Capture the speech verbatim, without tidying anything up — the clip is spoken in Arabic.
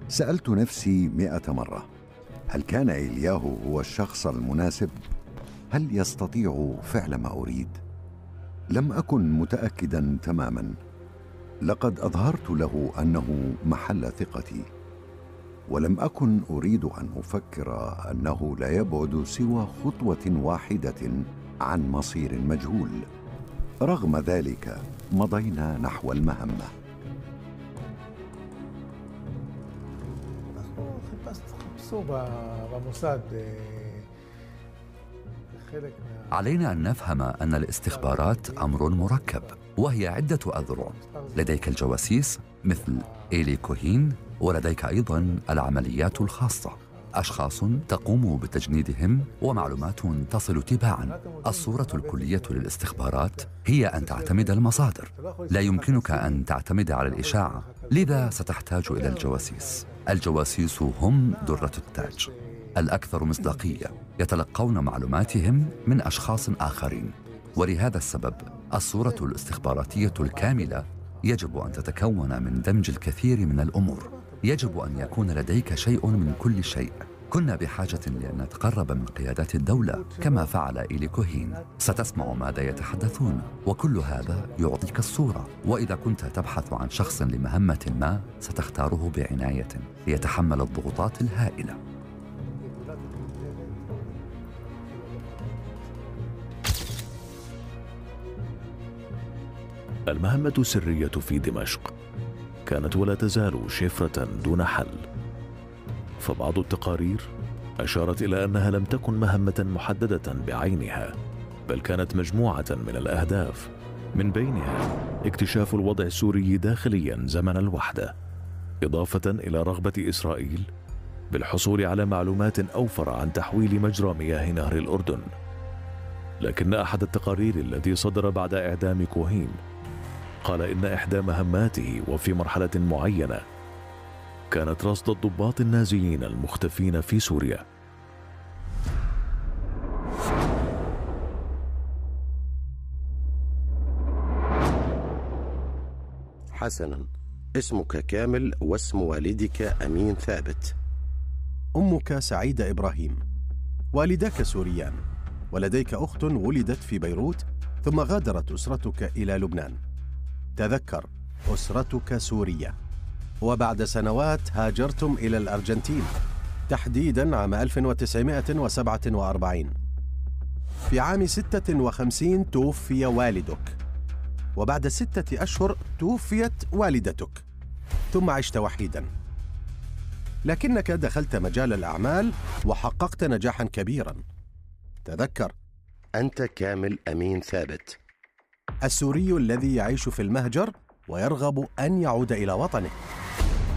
سألت نفسي مئة مرة: هل كان إلياهو هو الشخص المناسب؟ هل يستطيع فعل ما أريد؟ لم أكن متأكدا تماما. لقد أظهرت له أنه محل ثقتي، ولم أكن أريد أن أفكر أنه لا يبعد سوى خطوة واحدة عن مصير مجهول. رغم ذلك مضينا نحو المهمة. علينا أن نفهم أن الاستخبارات أمر مركب، وهي عدة أذرع. لديك الجواسيس مثل إيلي كوهين، ولديك أيضاً العمليات الخاصة، أشخاص تقوم بتجنيدهم ومعلومات تصل تباعاً. الصورة الكلية للاستخبارات هي أن تعتمد المصادر. لا يمكنك أن تعتمد على الإشاعة، لذا ستحتاج إلى الجواسيس. الجواسيس هم درة التاج، الأكثر مصداقية، يتلقون معلوماتهم من أشخاص آخرين. ولهذا السبب الصورة الاستخباراتية الكاملة يجب أن تتكون من دمج الكثير من الأمور. يجب أن يكون لديك شيء من كل شيء. كنا بحاجة لأن نتقرب من قيادات الدولة كما فعل إيلي كوهين. ستسمع ماذا يتحدثون، وكل هذا يعطيك الصورة. وإذا كنت تبحث عن شخص لمهمة ما، ستختاره بعناية ليتحمل الضغوطات الهائلة. المهمة السرية في دمشق كانت ولا تزال شفرة دون حل، فبعض التقارير أشارت إلى أنها لم تكن مهمة محددة بعينها، بل كانت مجموعة من الأهداف، من بينها اكتشاف الوضع السوري داخليا زمن الوحدة، إضافة إلى رغبة إسرائيل بالحصول على معلومات أوفر عن تحويل مجرى مياه نهر الأردن. لكن أحد التقارير التي صدر بعد إعدام كوهين قال إن إحدى مهماته وفي مرحلة معينة كانت رصد الضباط النازيين المختفين في سوريا. حسناً، اسمك كامل واسم والدك أمين ثابت. أمك سعيدة إبراهيم. والداك سوريان، ولديك أخت ولدت في بيروت ثم غادرت أسرتك إلى لبنان. تذكر، أسرتك سورية. وبعد سنوات هاجرتم إلى الأرجنتين، تحديداً عام ألف وتسعمائة وسبعة وأربعين. في عام ستة وخمسين توفي والدك، وبعد ستة أشهر توفيت والدتك، ثم عشت وحيداً. لكنك دخلت مجال الأعمال وحققت نجاحاً كبيراً. تذكر، أنت كامل أمين ثابت، السوري الذي يعيش في المهجر ويرغب أن يعود إلى وطنه.